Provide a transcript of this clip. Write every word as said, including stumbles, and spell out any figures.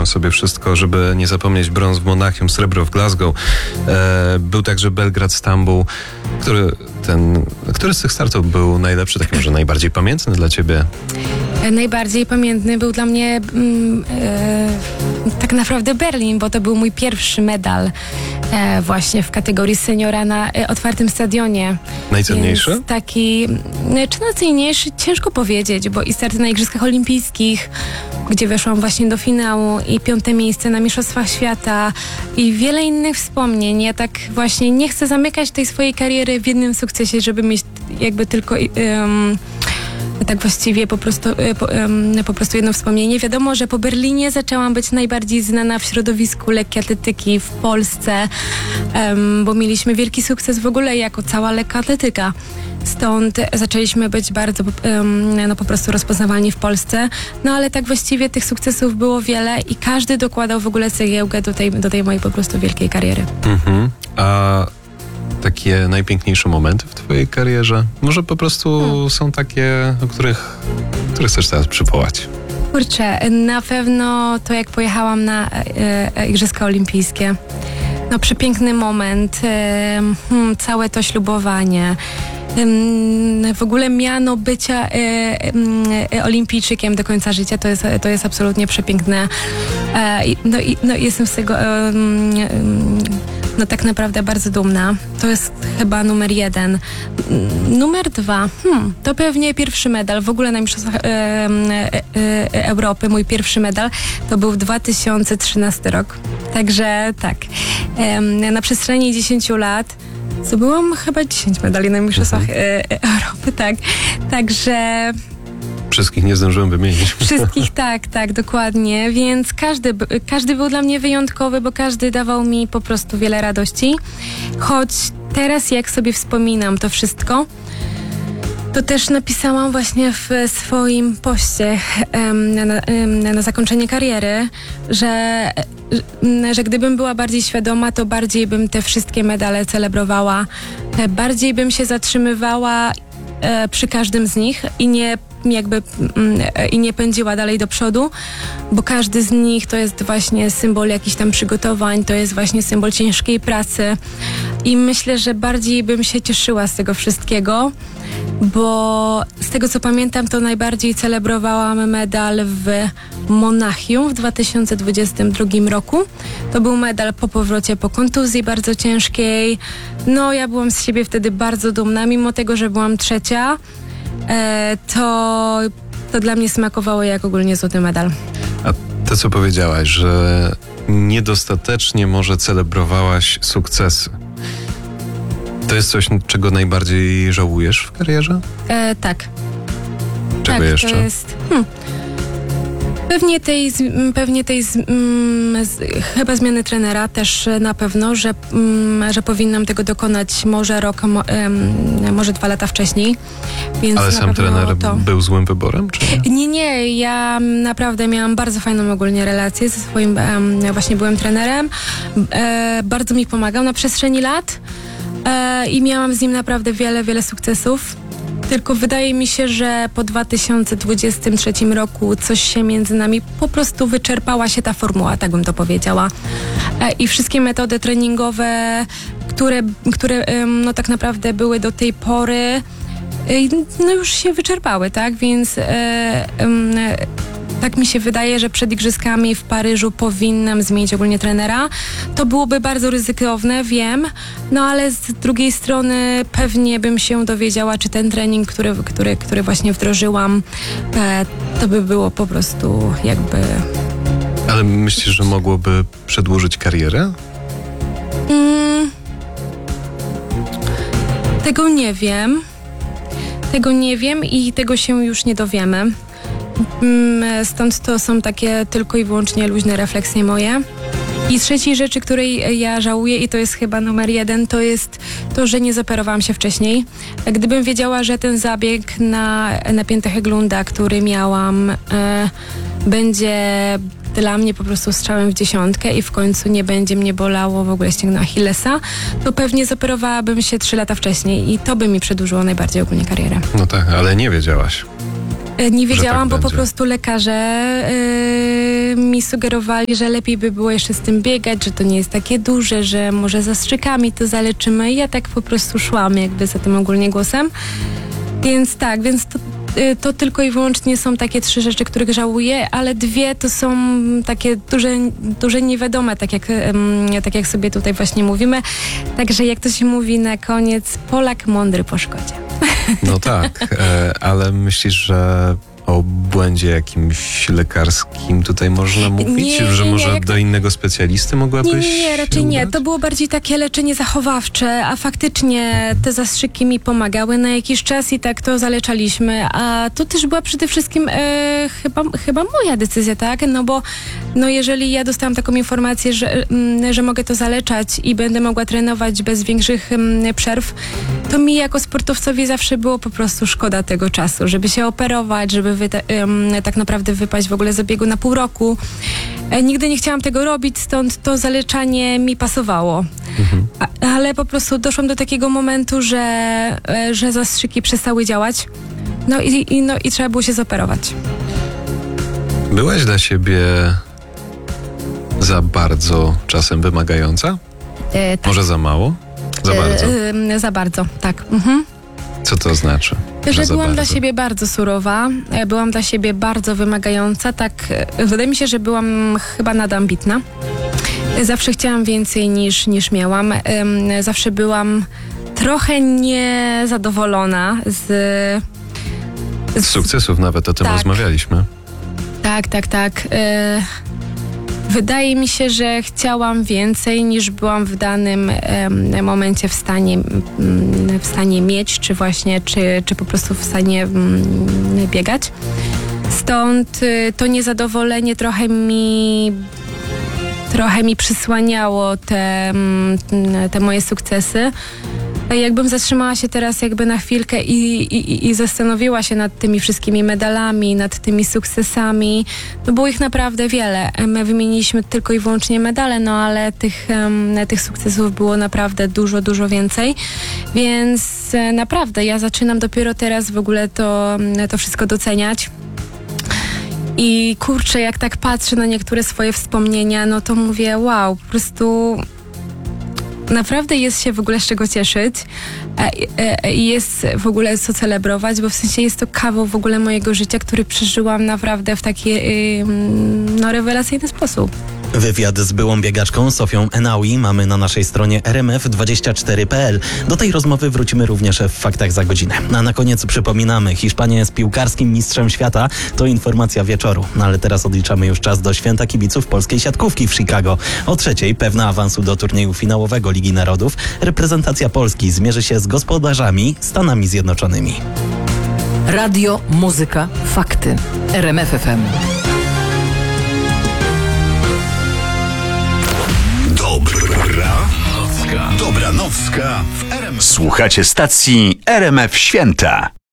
zapisałam sobie wszystko, żeby nie zapomnieć: brąz w Monachium, srebro w Glasgow. E, był także Belgrad, Stambuł. Który, ten, który z tych startów był najlepszy, taki może najbardziej pamiętny dla ciebie? Najbardziej pamiętny był dla mnie mm, e, tak naprawdę Berlin, bo to był mój pierwszy medal e, właśnie w kategorii seniora na e, otwartym stadionie. Najcenniejszy? Więc taki, e, czy najcenniejszy? Ciężko powiedzieć, bo i starty na Igrzyskach Olimpijskich, gdzie weszłam właśnie do finału, i piąte miejsce na Mistrzostwach Świata i wiele innych wspomnień. Ja tak właśnie nie chcę zamykać tej swojej kariery w jednym sukcesie, żeby mieć jakby tylko um, tak właściwie po prostu, po, um, po prostu jedno wspomnienie. Wiadomo, że po Berlinie zaczęłam być najbardziej znana w środowisku lekkiej atletyki w Polsce, um, bo mieliśmy wielki sukces w ogóle jako cała lekka atletyka. Stąd zaczęliśmy być bardzo um, no, po prostu rozpoznawalni w Polsce. No ale tak właściwie tych sukcesów było wiele i każdy dokładał w ogóle cegiełkę do tej, do tej mojej po prostu wielkiej kariery. Mhm. A takie najpiękniejsze momenty w twojej karierze? Może po prostu hmm. są takie, o których, których chcesz teraz przywołać? Kurczę, na pewno to, jak pojechałam na e, e, Igrzyska Olimpijskie. No przepiękny moment, e, hmm, całe to ślubowanie. W ogóle miano bycia e, e, olimpijczykiem do końca życia, to jest, to jest absolutnie przepiękne. E, no, i, no jestem z tego e, no tak naprawdę bardzo dumna. To jest chyba numer jeden. Numer dwa, hmm, to pewnie pierwszy medal w ogóle na Mistrzostwach e, e, e, Europy. Mój pierwszy medal to był dwa tysiące trzynasty rok. Także tak, e, na przestrzeni dziesięciu lat zdobyłam chyba dziesięć medali na Mistrzostwach mhm. Europy, tak. Także... Wszystkich nie zdążyłem wymienić. Wszystkich, tak, tak, dokładnie. Więc każdy, każdy był dla mnie wyjątkowy, bo każdy dawał mi po prostu wiele radości. Choć teraz, jak sobie wspominam to wszystko, to też napisałam właśnie w swoim poście um, na, na, na zakończenie kariery, że, że gdybym była bardziej świadoma, to bardziej bym te wszystkie medale celebrowała, bardziej bym się zatrzymywała e, przy każdym z nich i nie jakby mm, i nie pędziła dalej do przodu, bo każdy z nich to jest właśnie symbol jakichś tam przygotowań, to jest właśnie symbol ciężkiej pracy i myślę, że bardziej bym się cieszyła z tego wszystkiego, bo z tego co pamiętam, to najbardziej celebrowałam medal w Monachium w dwa tysiące dwudziestym drugim roku. To był medal po powrocie po kontuzji bardzo ciężkiej. No ja byłam z siebie wtedy bardzo dumna, mimo tego, że byłam trzecia, e, to, to dla mnie smakowało jak ogólnie złoty medal. A to, co powiedziałaś, że niedostatecznie może celebrowałaś sukcesy. To jest coś, czego najbardziej żałujesz w karierze? E, tak. Czego tak, jeszcze? To jest, hmm. Pewnie tej, pewnie tej z, mm, z, chyba zmiany trenera też na pewno, że, mm, że powinnam tego dokonać może rok, mo, um, może dwa lata wcześniej. Więc ale sam trener to... był złym wyborem? Czy nie? nie, nie. Ja naprawdę miałam bardzo fajną ogólnie relację ze swoim um, właśnie byłym trenerem. E, bardzo mi pomagał na przestrzeni lat. I miałam z nim naprawdę wiele, wiele sukcesów. Tylko wydaje mi się, że po dwa tysiące dwudziestym trzecim roku coś się między nami po prostu wyczerpała się ta formuła, tak bym to powiedziała. I wszystkie metody treningowe, które, które no tak naprawdę były do tej pory, no już się wyczerpały, tak? Więc tak mi się wydaje, że przed Igrzyskami w Paryżu powinnam zmienić ogólnie trenera. To byłoby bardzo ryzykowne, wiem, no ale z drugiej strony pewnie bym się dowiedziała, czy ten trening, który, który, który właśnie wdrożyłam, to by było po prostu jakby... Ale myślisz, że mogłoby przedłużyć karierę? Mm, tego nie wiem. Tego nie wiem i tego się już nie dowiemy. Stąd to są takie tylko i wyłącznie luźne refleksje moje. I trzeciej rzeczy, której ja żałuję, i to jest chyba numer jeden, to jest to, że nie zoperowałam się wcześniej. Gdybym wiedziała, że ten zabieg na napięte Heglunda, który miałam, e, będzie dla mnie po prostu strzałem w dziesiątkę i w końcu nie będzie mnie bolało w ogóle ścięgno Achillesa, to pewnie zoperowałabym się trzy lata wcześniej i to by mi przedłużyło najbardziej ogólnie karierę. No tak, ale nie wiedziałaś. E, Nie wiedziałam, tak bo po będzie. prostu lekarze e, mi sugerowali, że lepiej by było jeszcze z tym biegać, że to nie jest takie duże, że może zastrzykami to zaleczymy. I ja tak po prostu szłam jakby za tym ogólnie głosem. Więc tak, więc to, y, to tylko i wyłącznie są takie trzy rzeczy, których żałuję, ale dwie to są takie duże, duże niewiadome, tak jak, ym, tak jak sobie tutaj właśnie mówimy. Także jak to się mówi na koniec, Polak mądry po szkodzie. No tak, e, ale myślisz, że o błędzie jakimś lekarskim tutaj można mówić? Nie, że nie, może nie, jak to- do innego specjalisty mogłabyś Nie, nie, nie, raczej nie. udać? To było bardziej takie leczenie zachowawcze, a faktycznie te zastrzyki mi pomagały na jakiś czas i tak to zaleczaliśmy. A to też była przede wszystkim e, chyba, chyba moja decyzja, tak? No bo no jeżeli ja dostałam taką informację, że, mm, że mogę to zaleczać i będę mogła trenować bez większych mm, przerw, to mi jako sportowcowi zawsze było po prostu szkoda tego czasu, żeby się operować, żeby wyta- em, tak naprawdę wypaść w ogóle z obiegu na pół roku. E, nigdy nie chciałam tego robić, stąd to zaleczanie mi pasowało. Mhm. A, ale po prostu doszłam do takiego momentu, że, e, że zastrzyki przestały działać. No i, i, no i trzeba było się zoperować. Byłaś dla siebie za bardzo czasem wymagająca? E, tak, Może za mało? Za bardzo? E, e, za bardzo, tak. Mhm. Co to znaczy? Że za byłam dla bardzo? siebie bardzo surowa, e, byłam dla siebie bardzo wymagająca, tak, e, wydaje mi się, że byłam chyba nadambitna. E, Zawsze chciałam więcej niż, niż miałam. Em, Zawsze byłam trochę niezadowolona z... Z sukcesów nawet o tym Tak. rozmawialiśmy. Tak, tak, tak. E, Wydaje mi się, że chciałam więcej niż byłam w danym em, momencie w stanie, mm, w stanie mieć, czy właśnie, czy, czy po prostu w stanie mm, biegać. Stąd y, to niezadowolenie trochę mi trochę mi przysłaniało te, mm, te moje sukcesy. Jakbym zatrzymała się teraz jakby na chwilkę i, i, i zastanowiła się nad tymi wszystkimi medalami, nad tymi sukcesami, to było ich naprawdę wiele. My wymieniliśmy tylko i wyłącznie medale, no ale tych, um, tych sukcesów było naprawdę dużo, dużo więcej. Więc e, naprawdę ja zaczynam dopiero teraz w ogóle to, to wszystko doceniać. I kurczę, jak tak patrzę na niektóre swoje wspomnienia, no to mówię, wow, po prostu naprawdę jest się w ogóle z czego cieszyć i jest w ogóle co celebrować, bo w sensie jest to kawał w ogóle mojego życia, który przeżyłam naprawdę w taki no, rewelacyjny sposób. Wywiad z byłą biegaczką Sofią Enaui mamy na naszej stronie r m f dwadzieścia cztery kropka p l. Do tej rozmowy wrócimy również w Faktach za godzinę. A na koniec przypominamy, Hiszpania jest piłkarskim mistrzem świata. To informacja wieczoru. No ale teraz odliczamy już czas do święta kibiców polskiej siatkówki w Chicago. O trzeciej pewna awansu do turnieju finałowego Ligi Narodów. Reprezentacja Polski zmierzy się z gospodarzami Stanami Zjednoczonymi. Radio, muzyka, fakty. R M F F M. Dobranowska. Dobranowska w R M F. Słuchacie stacji R M F Święta.